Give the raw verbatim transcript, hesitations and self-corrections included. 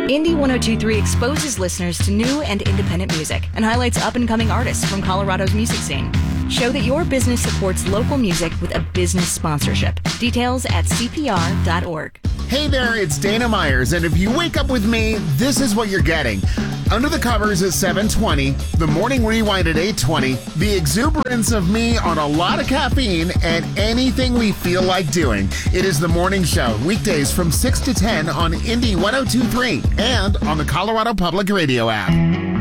Indie one oh two point three exposes listeners to new and independent music and highlights up-and-coming artists from Colorado's music scene. Show that your business supports local music with a business sponsorship. Details at c p r dot org. Hey there, it's Dana Myers, and if you wake up with me, this is what you're getting. Under the Covers at seven twenty, the Morning Rewind at eight twenty, the exuberance of me on a lot of caffeine, and anything we feel like doing. It is the morning show, weekdays from six to ten on Indie one oh two point three and on the Colorado Public Radio app.